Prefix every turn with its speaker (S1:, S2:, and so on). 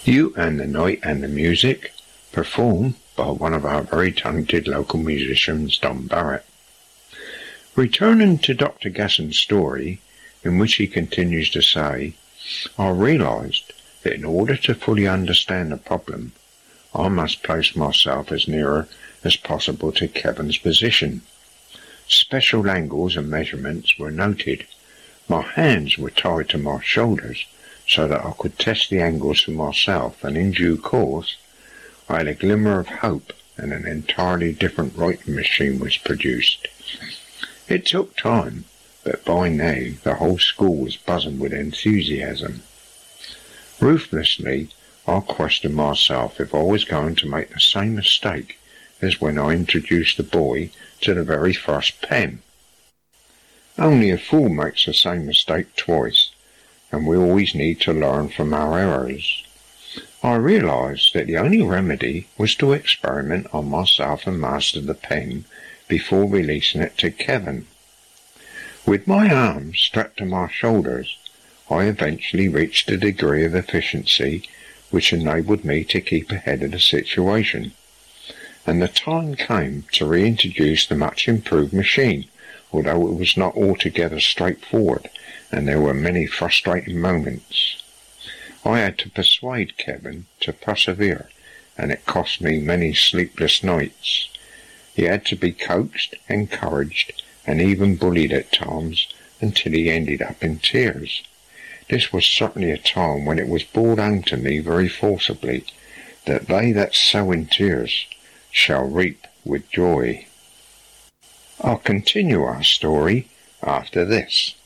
S1: You and the Night and the Music, performed by one of our very talented local musicians, Don Barrett. Returning to Dr. Gasson's story, in which he continues to say, I realised that in order to fully understand the problem, I must place myself as nearer as possible to Kevin's position. Special angles and measurements were noted. My hands were tied to my shoulders so that I could test the angles for myself, and in due course I had a glimmer of hope, and an entirely different writing machine was produced. It took time, but by now the whole school was buzzing with enthusiasm. Ruthlessly, I questioned myself if I was going to make the same mistake as when I introduced the boy to the very first pen. Only a fool makes the same mistake twice, and we always need to learn from our errors. I realised that the only remedy was to experiment on myself and master the pen before releasing it to Kevin. With my arms strapped to my shoulders, I eventually reached a degree of efficiency which enabled me to keep ahead of the situation, and the time came to reintroduce the much improved machine, although it was not altogether straightforward, and there were many frustrating moments. I had to persuade Kevin to persevere, and it cost me many sleepless nights. He had to be coaxed, encouraged, and even bullied at times until he ended up in tears. This was certainly a time when it was brought home to me very forcibly that they that sow in tears shall reap with joy. I'll continue our story after this.